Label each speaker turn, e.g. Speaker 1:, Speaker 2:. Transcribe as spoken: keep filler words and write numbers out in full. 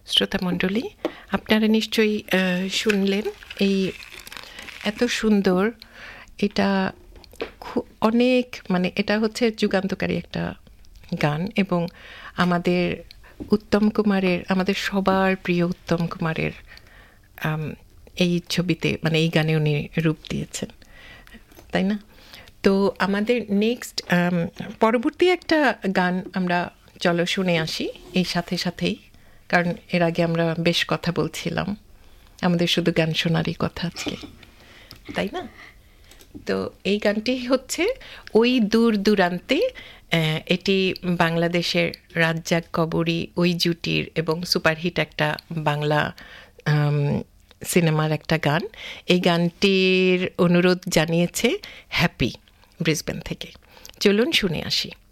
Speaker 1: শ্রোতামণ্ডলী, আপনারা নিশ্চয়ই শুনলেন এই এত সুন্দর, এটা অনেক মানে এটা হচ্ছে যুগান্তকারী একটা গান, এবং আমাদের উত্তম কুমারের, আমাদের সবার প্রিয় উত্তম কুমারের এই ছবিতে মানে এই গানে উনি রূপ দিয়েছেন, তাই না? তো আমাদের নেক্সট পরবর্তী একটা গান আমরা চলো শুনে আসি এই সাথে সাথেই, কারণ এর আগে আমরা বেশ কথা বলছিলাম, আমাদের শুধু গান শোনারই কথা আজকে, তাই না? তো এই গানটি হচ্ছে ওই দূর দূরান্তে। এটি বাংলাদেশের রাজ্জাক কবরী ওই জুটির এবং সুপারহিট একটা বাংলা সিনেমার একটা গান। এই গানটির অনুরোধ জানিয়েছে হ্যাপি ব্রিসবেন থেকে। চলুন শুনে আসি।